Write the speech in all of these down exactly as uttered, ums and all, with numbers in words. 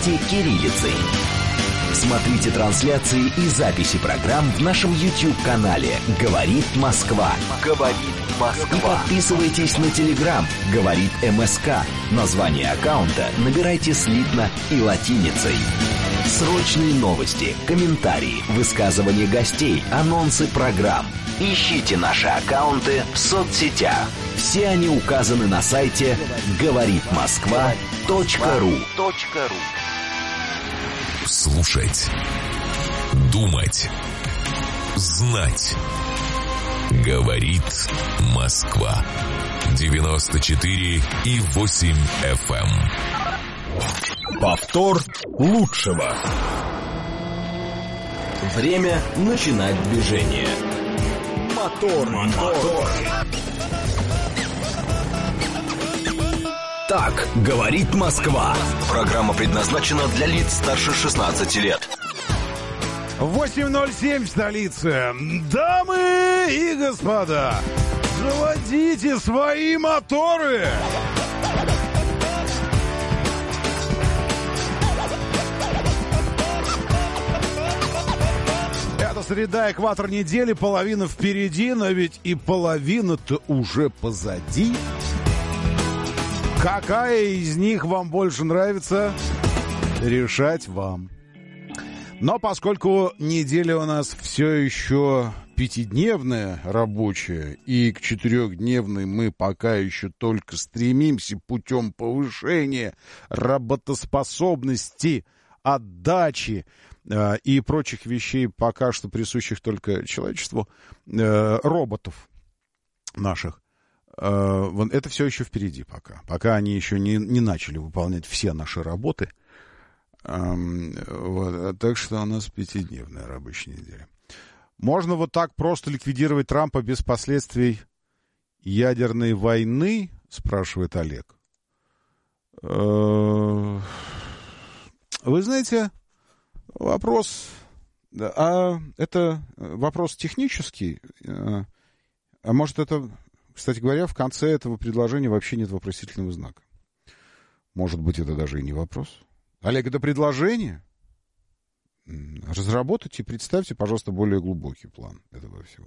говорите кириллицей. Смотрите трансляции и записи программ в нашем YouTube-канале «Говорит Москва». «Говорит Москва». И подписывайтесь на Telegram «Говорит МСК». Название аккаунта набирайте слитно и латиницей. Срочные новости, комментарии, высказывания гостей, анонсы программ. Ищите наши аккаунты в соцсетях. Все они указаны на сайте говорит москва точка ру. Слушать, думать, знать. Говорит Москва. девяносто четыре и восемь эф эм. Повтор лучшего. Время начинать движение. Мотор, мотор. Так говорит Москва. Программа предназначена для лиц старше шестнадцати лет. восемь ноль семь в столице. Дамы и господа, заводите свои моторы. Это среда, экватор недели, половина впереди, но ведь и половина-то уже позади. Какая из них вам больше нравится, решать вам. Но поскольку неделя у нас все еще пятидневная рабочая, и к четырехдневной мы пока еще только стремимся путем повышения работоспособности, отдачи э, и прочих вещей, пока что присущих только человечеству, э, роботов наших, это все еще впереди пока. Пока они еще не, не начали выполнять все наши работы. Вот. Так что у нас пятидневная рабочая неделя. Можно вот так просто ликвидировать Трампа без последствий ядерной войны, спрашивает Олег. Вы знаете, вопрос... А это вопрос технический. А может, это... Кстати говоря, в конце этого предложения вообще нет вопросительного знака. Может быть, это даже и не вопрос. Олег, это предложение? Разработайте и представьте, пожалуйста, более глубокий план этого всего.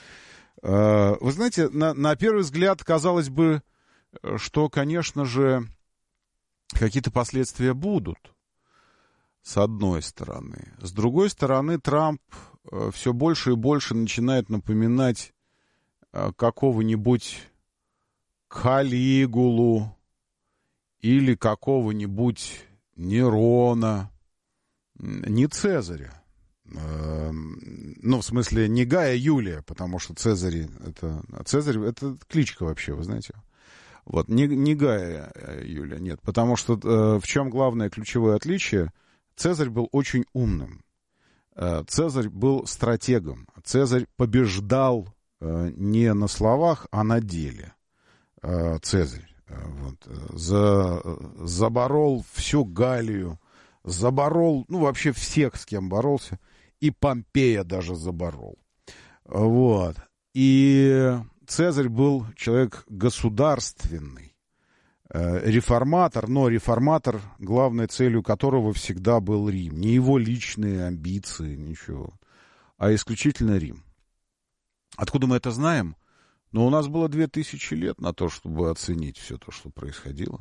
Вы знаете, на, на первый взгляд казалось бы, что, конечно же, какие-то последствия будут, с одной стороны. С другой стороны, Трамп все больше и больше начинает напоминать какого-нибудь Калигулу или какого-нибудь Нерона, не Цезаря. Ну, в смысле, не Гая Юлия, потому что Цезарь это... Цезарь — это кличка вообще, вы знаете. Вот, не, не Гая Юлия, нет. Потому что в чем главное ключевое отличие? Цезарь был очень умным. Цезарь был стратегом. Цезарь побеждал не на словах, а на деле. Цезарь вот, за, заборол всю Галлию, заборол, ну, вообще всех, с кем боролся, и Помпея даже заборол. Вот. И Цезарь был человек государственный, реформатор, но реформатор, главной целью которого всегда был Рим. Не его личные амбиции, ничего, а исключительно Рим. Откуда мы это знаем? Ну, у нас было две тысячи лет на то, чтобы оценить все то, что происходило.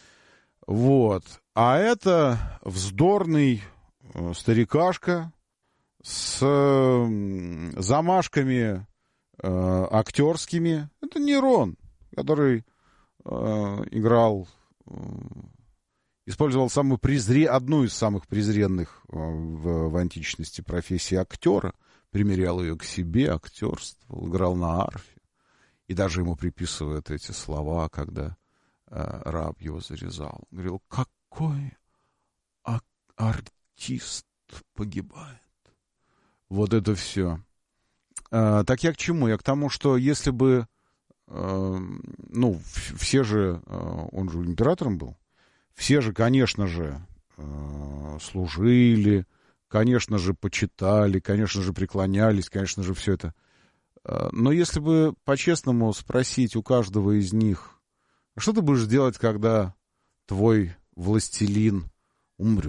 Вот. А это вздорный э, старикашка с э, замашками э, актерскими. Это Нерон, который э, играл, э, использовал самую презре... одну из самых презренных э, в, в античности профессий актера. Примерял ее к себе, актерствовал, играл на арфе. И даже ему приписывают эти слова, когда э, раб его зарезал. Говорил, какой а- артист погибает. Вот это все. Э, так я к чему? Я к тому, что если бы, э, ну, все же, э, он же императором был, все же, конечно же, э, служили, конечно же, почитали, конечно же, преклонялись, конечно же, все это. Но если бы по-честному спросить у каждого из них, что ты будешь делать, когда твой властелин умрет?